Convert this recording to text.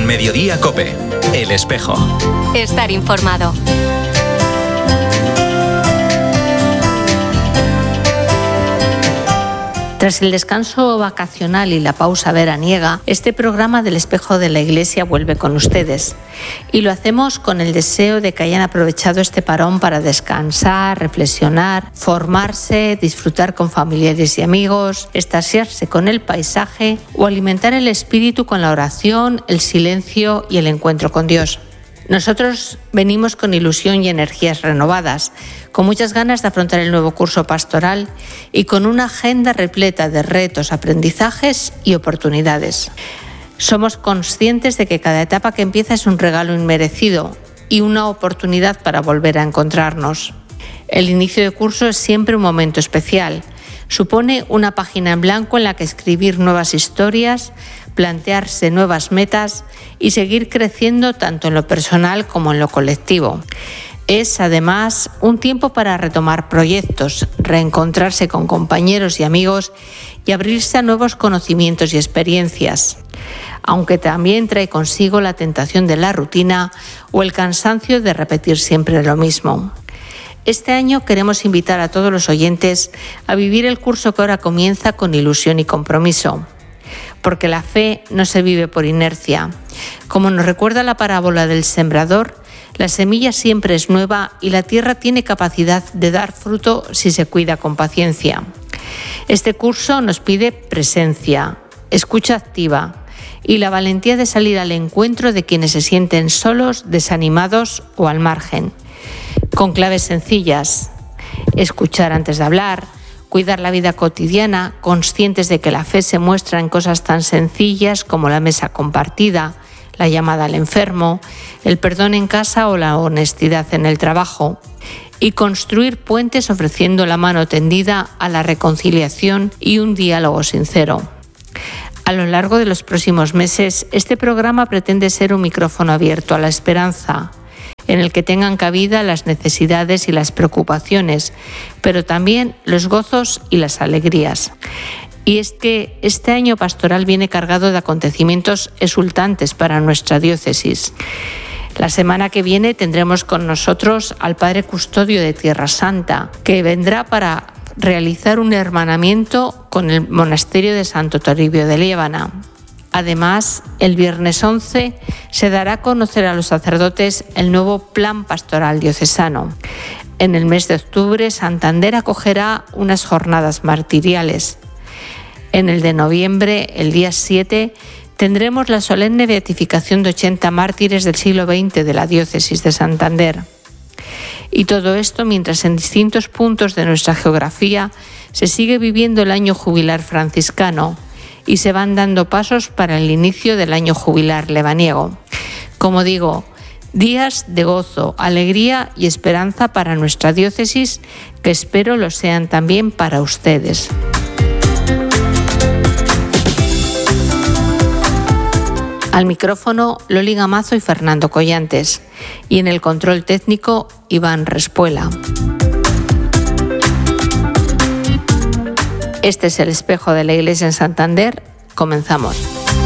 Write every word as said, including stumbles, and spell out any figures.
Mediodía COPE. El Espejo. Estar informado. Tras el descanso vacacional y la pausa veraniega, este programa del Espejo de la Iglesia vuelve con ustedes. Y lo hacemos con el deseo de que hayan aprovechado este parón para descansar, reflexionar, formarse, disfrutar con familiares y amigos, extasiarse con el paisaje o alimentar el espíritu con la oración, el silencio y el encuentro con Dios. Nosotros venimos con ilusión y energías renovadas, con muchas ganas de afrontar el nuevo curso pastoral y con una agenda repleta de retos, aprendizajes y oportunidades. Somos conscientes de que cada etapa que empieza es un regalo inmerecido y una oportunidad para volver a encontrarnos. El inicio de curso es siempre un momento especial. Supone una página en blanco en la que escribir nuevas historias, plantearse nuevas metas y seguir creciendo tanto en lo personal como en lo colectivo. Es, además, un tiempo para retomar proyectos, reencontrarse con compañeros y amigos y abrirse a nuevos conocimientos y experiencias, aunque también trae consigo la tentación de la rutina o el cansancio de repetir siempre lo mismo. Este año queremos invitar a todos los oyentes a vivir el curso que ahora comienza con ilusión y compromiso, porque la fe no se vive por inercia. Como nos recuerda la parábola del sembrador, la semilla siempre es nueva y la tierra tiene capacidad de dar fruto si se cuida con paciencia. Este curso nos pide presencia, escucha activa y la valentía de salir al encuentro de quienes se sienten solos, desanimados o al margen. Con claves sencillas: escuchar antes de hablar, cuidar la vida cotidiana, conscientes de que la fe se muestra en cosas tan sencillas como la mesa compartida, la llamada al enfermo, el perdón en casa o la honestidad en el trabajo, y construir puentes ofreciendo la mano tendida a la reconciliación y un diálogo sincero. A lo largo de los próximos meses, este programa pretende ser un micrófono abierto a la esperanza, en el que tengan cabida las necesidades y las preocupaciones, pero también los gozos y las alegrías. Y es que este año pastoral viene cargado de acontecimientos exultantes para nuestra diócesis. La semana que viene tendremos con nosotros al Padre Custodio de Tierra Santa, que vendrá para realizar un hermanamiento con el monasterio de Santo Toribio de Liébana. Además, el viernes once se dará a conocer a los sacerdotes el nuevo Plan Pastoral Diocesano. En el mes de octubre, Santander acogerá unas jornadas martiriales. En el de noviembre, el día siete, tendremos la solemne beatificación de ochenta mártires del siglo veinte de la diócesis de Santander. Y todo esto mientras en distintos puntos de nuestra geografía se sigue viviendo el año jubilar franciscano y se van dando pasos para el inicio del año jubilar lebaniego. Como digo, días de gozo, alegría y esperanza para nuestra diócesis, que espero lo sean también para ustedes. Al micrófono, Loli Gamazo y Fernando Collantes, y en el control técnico, Iván Respuela. Este es el Espejo de la Iglesia en Santander. Comenzamos.